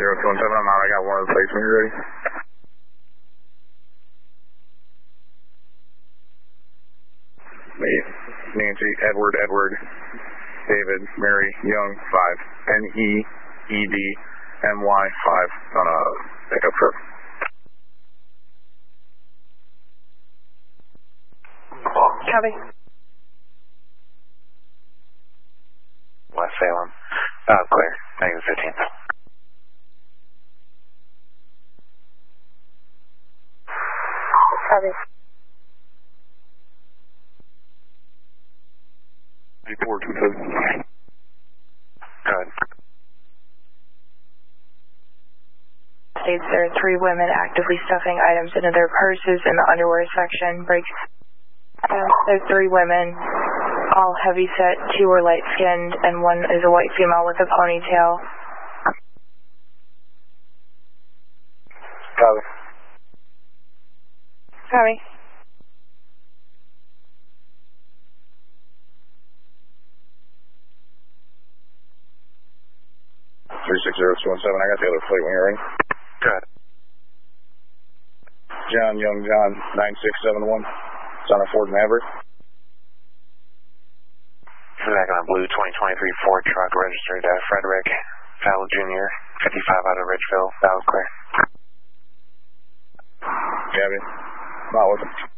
0217, I'm out. I got one replacement. You ready? Nancy, Edward, David, Mary, Young, 5. NEEDMY, 5 on a pickup truck. Copy. West Salem. Clear. Negative 15. Copy. 8427. Good. States there are 3 women actively stuffing items into their purses in the underwear section. Breaks. There's 3 women, all heavy set, 2 are light skinned, and 1 is a white female with a ponytail. Copy. Copy. Three 60217. I got the other plate when you're ready. Good. John, Young John, 9671. Son of Ford Maverick. Back on a blue 2023 Ford truck registered Frederick Fowler Jr., 55 out of Ridgeville. That was clear. Gabby. Not with him.